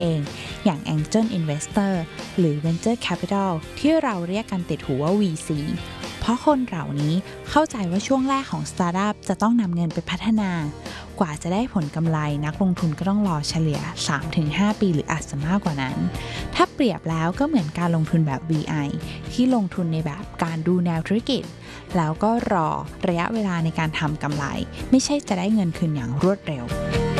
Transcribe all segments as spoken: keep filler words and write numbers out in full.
เองอย่าง Angel Investor หรือ Venture Capital ที่เราเรียกกันติดหูว่า วี ซี เพราะคนเหล่านี้เข้าใจว่าช่วงแรกของสตาร์ทอัพจะต้องนำเงินไปพัฒนากว่าจะได้ผลกำไรนักลงทุนก็ต้องรอเฉลี่ย สามถึงห้า ปีหรืออาจจะมากกว่านั้นถ้าเปรียบแล้วก็เหมือนการลงทุนแบบ วี ไอ ที่ลงทุนในแบบการดูแนวธุรกิจแล้วก็รอระยะเวลาในการทำกำไรไม่ใช่จะได้เงินคืนอย่างรวดเร็ว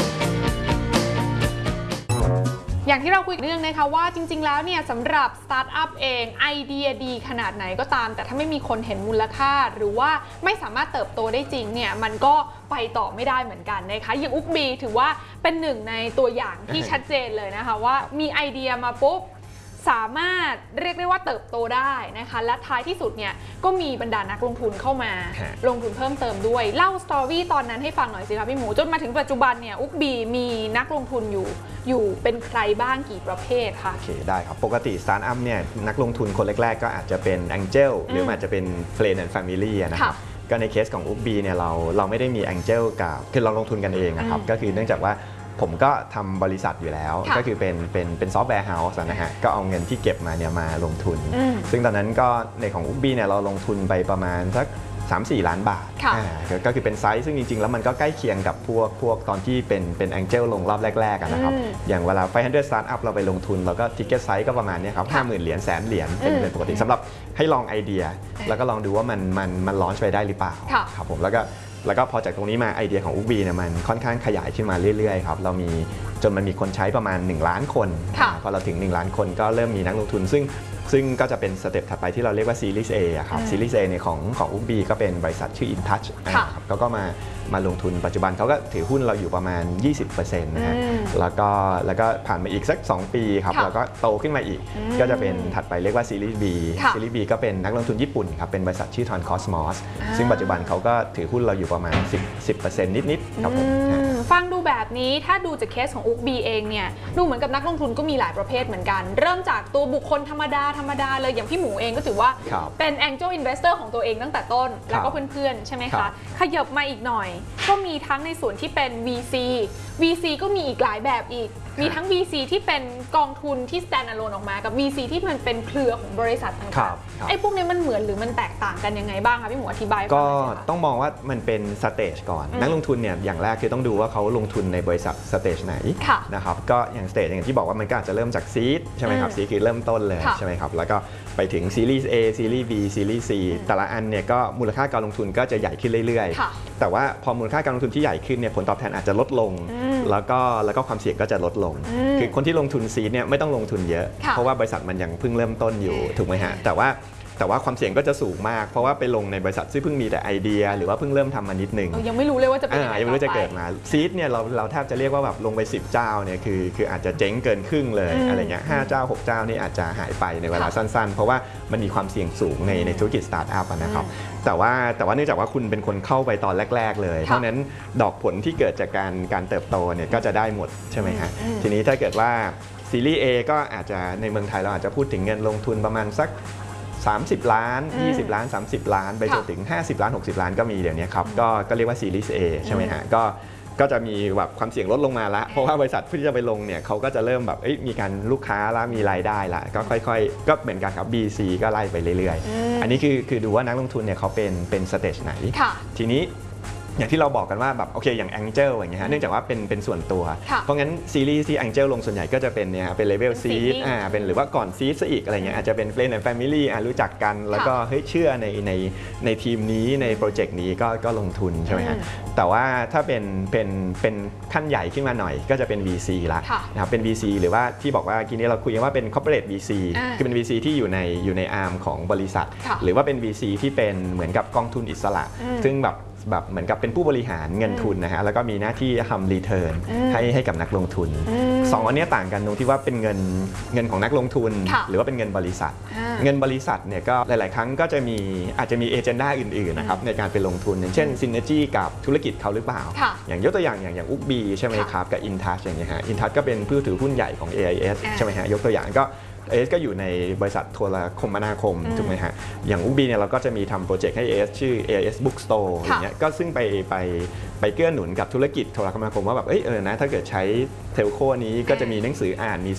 อย่างที่เราคุยเรื่องนะคะว่าจริงๆแล้วเนี่ยสำหรับสตาร์ทอัพเองไอเดียดีขนาดไหนก็ตามแต่ถ้าไม่มีคนเห็นมูลค่าหรือว่าไม่สามารถเติบโตได้จริงเนี่ยมันก็ไปต่อไม่ได้เหมือนกันนะคะอย่างอุ๊กบีถือว่าเป็นหนึ่งในตัวอย่างที่ชัดเจนเลยนะคะว่ามีไอเดียมาปุ๊บสามารถเรียกได้ว่าเติบโตได้นะคะและท้ายที่สุดเนี่ยก็มีบรรดานักลงทุนเข้ามาลงทุนเพิ่มเติมด้วยเล่าสตอรี่ตอนนั้นให้ฟังหน่อยสิคะพี่หมูจนมาถึงปัจจุบันเนี่ยอุ๊กบีมีนักลงทุนอยู่อยู่เป็นใครบ้างกี่ประเภทคะโอเคได้ครับปกติสตาร์ทอัพเนี่ยนักลงทุนคนแรกๆก็อาจจะเป็น Angel หรืออาจจะเป็น Friend and Family นะครับก็ในเคสของอุ๊กบีเนี่ยเราเราไม่ได้มี Angel กับคือเราลงทุนกันเองนะครับก็คือเนื่องจากว่าผมก็ทำบริษัทอยู่แล้วก็คือเป็นเป็นเป็นซอฟต์แวร์เฮาส์นะฮะก็เอาเงินที่เก็บมาเนี่ยมาลงทุนซึ่งตอนนั้นก็ในของอุ๊กบีเนี่ยเราลงทุนไปประมาณสัก สามถึงสี่ ล้านบาทก็คือเป็นไซส์ซึ่งจริงๆแล้วมันก็ใกล้เคียงกับพวกพวกตอนที่เป็นเป็น Angel ลงรอบแรกๆนะครับอย่างเวลาไฟว์ฮันเดรด Startup เราไปลงทุนเราก็ทิกเก็ตไซส์ก็ประมาณนี้ครับห้าหมื่นเหรียญแสนเหรียญเป็นเป็นปกติสำหรับให้ลองไอเดียแล้วก็ลองดูว่ามันมันมันลอนช์ไปได้หรือเปล่าครับผมแล้วก็แล้วก็พอจากตรงนี้มาไอเดียของอุ๊กบีเนี่ยมันค่อนข้างขยายขึ้นมาเรื่อยๆครับเรามีจนมันมีคนใช้ประมาณหนึ่งล้านคนพอเราถึงหนึ่งล้านคนก็เริ่มมีนักลงทุนซึ่งซึ่งก็จะเป็นสเต็ปถัดไปที่เราเรียกว่า Series A ครับ Series A เนี่ยของของอุ๊กบีก็เป็นบริษัทชื่อ InTouch ครับเขาก็มามาลงทุนปัจจุบันเขาก็ถือหุ้นเราอยู่ประมาณ ยี่สิบเปอร์เซ็นต์ นะฮะแล้วก็แล้วก็ผ่านมาอีกสักสองปีครับแล้วก็โตขึ้นมาอีกก็จะเป็นถัดไปเรียกว่า Series B Series B ก็เป็นนักลงทุนญี่ปุ่นครับเป็นบริษัทชื่อ Ton Cosmos ซึ่งปัจจุบันเขาก็ถือหุ้นเราอยู่ประมาณ สิบเปอร์เซ็นต์ นิดๆครับผมฟังดูแบบนี้ถ้าดูจากเคสของอุ๊กบีเองเนี่ยดูเหมือนกับนักลงทุนก็มีหลายประเภทเหมือนกันเริ่มจากตัวบุคคลธรรมดาธรรมดาเลยอย่างพี่หมูเองก็ถือว่าเป็น Angel Investor ของตัวเองตั้งแต่ต้นแล้วก็เพื่อนๆใช่ไหมคะขยับมาอีกหน่อยก็มีทั้งในส่วนที่เป็น วี ซี วี ซี ก็มีอีกหลายแบบอีกมีทั้ง วี ซี ที่เป็นกองทุนที่ stand alone ออกมากับ วี ซี ที่มันเป็นเครือของบริษัทต่างๆไอ้พวกนี้มันเหมือนหรือมันแตกต่างกันยังไงบ้างคะพี่หมูอธิบายก็ต้องมองว่ามันเป็นสเตจก่อนนักลงทุนเนี่ยอย่างแรกคือต้องดูว่าเขาลงทุนในบริษัทสเตจไหนนะครับก็อย่างสเตจอย่างที่บอกว่ามันก็อาจจะเริ่มจากซีดใช่ไหมครับซีดคือเริ่มต้นเลยใช่ไหมครับแล้วก็ไปถึงซีรีส์ A ซีรีส์ B ซีรีส์ C แต่ละอันเนี่ยก็มูลค่าการลงทุนก็จะใหญ่ขึ้นเรื่อยๆแต่ว่าพอมูลค่าการลงทุนที่ใหญ่ขึ้นเนี่ยผลตอบแทนอาจจะลดลงแล้วก็แล้วก็ความเสี่ยงก็จะลดลงคือคนที่ลงทุนซีดเนี่ยไม่ต้องลงทุนเยอะเพราะว่าบริษัทมันยังเพิ่งเริ่มต้นอยู่ถูกไหมฮะแต่ว่าแต่ว่าความเสี่ยงก็จะสูงมากเพราะว่าไปลงในบริษัทที่เพิ่งมีแต่ไอเดียหรือว่าเพิ่งเริ่มทำมานิดนึงยังไม่รู้เลยว่าจะเป็นยังไงยังไม่รู้จะเกิดมาซีดเนี่ยเราเราแทบจะเรียกว่าแบบลงไปสิบเจ้าเนี่ยคือคืออาจจะเจ๊งเกินครึ่งเลยอะไรเงี้ยห้าเจ้าหกเจ้านี่อาจจะหายไปในเวลาสั้นๆเพราะว่ามันมีความเสี่ยงสูงในในธุรกิจสตาร์ทอัพนะครับแต่ว่าแต่ว่าเนื่องจากว่าคุณเป็นคนเข้าไปตอนแรกๆเลยเพราะนั้นดอกผลที่เกิดจากการการเติบโตเนี่ยก็จะได้หมดใช่ไหมฮะทีนี้ถ้าเกิดว่าซีรีส์ A ก็อาจจะในเมืองไทยเราอาจจะพูดถึงเงินลงทุนประมาณสักสามสิบล้านยี่สิบล้านสามสิบล้านไปจนถึงห้าสิบล้านหกสิบล้านก็มีเดี๋ยวนี้ครับก็ก็เรียกว่าซีรีส์ A ใช่ไหมฮะก็ก็จะมีแบบความเสี่ยงลดลงมาละเพราะว่าบริษัทที่จะไปลงเนี่ยเขาก็จะเริ่มแบบมีการลูกค้าแล้วมีรายได้ละก็ค่อยๆก็เหมือนกันครับ บี ซี ก็ไล่ไปเรื่อยๆอันนี้คือคือดูว่านักลงทุนเนี่ยเขาเป็นเป็นสเตจไหนทีนี้อย่างที่เราบอกกันว่าแบบโอเคอย่าง Angel อย่างเงี้ยฮะเนื่องจากว่าเป็นเป็นส่วนตัวเพราะงั้นซีรีส์ที่ Angel ลงส่วนใหญ่ก็จะเป็นเนี่ยเป็นเลเวลซีดอ่าเป็นหรือว่าก่อนซีดซะอีกอะไรเงี้ยอาจจะเป็น Friend and Family อ่ารู้จักกันแล้วก็เฮ้ยเชื่อในในในทีมนี้ในโปรเจกต์นี้ก็ก็ลงทุนใช่ไหมฮะแต่ว่าถ้าเป็นเป็นเป็นขั้นใหญ่ขึ้นมาหน่อยก็จะเป็น วี ซี ละนะครับเป็น วี ซี หรือว่าที่บอกว่าทีนี้เราคุยกันว่าเป็น Corporate วี ซี คือเป็น วี ซี ที่อยู่ในอยู่ในอาร์มของบริษัทหรือว่าเป็น วี ซี ที่เป็นเหมือนกับกองทุนอิสระซึ่งแบบแบบเหมือนกับเป็นผู้บริหารเงินทุนนะฮะแล้วก็มีหน้าที่ทำรีเทิร์นให้ให้กับนักลงทุนสองอันนี้ต่างกันตรงที่ว่าเป็นเงินเงินของนักลงทุนหรือว่าเป็นเงินบริษัทเงินบริษัทเนี่ยก็หลายๆครั้งก็จะมีอาจจะมีเอเจนดาอื่นๆนะครับในการไปลงทุนอย่างเช่นซินเนอร์จี้กับธุรกิจเขาหรือเปล่าอย่างยกตัวอย่างอย่างอย่างอุ๊กบีใช่ไหมครับกับ InTouch อย่างเงี้ยฮะ InTouch ก็เป็นผู้ถือหุ้นใหญ่ของ เอ ไอ เอส ใช่ไหมฮะยกตัวอย่างก็ เอ เอส ก็อยู่ในบริษัทโทรคมนาคมถูกไหมฮะอย่างอุ๊กบีเนี่ยเราก็จะมีทำโปรเจกต์ให้ เอ เอส ชื่อ เอ ไอ เอส Bookstore อย่างเงี้ยก็ซึ่งไปไปไปเกื้อหนุนกับธุรกิจโทรคมนาคมว่าแบบเออเออนะถ้าเกิดใช้เทลโคนี้ก็จะมีหนังสืออ่านมี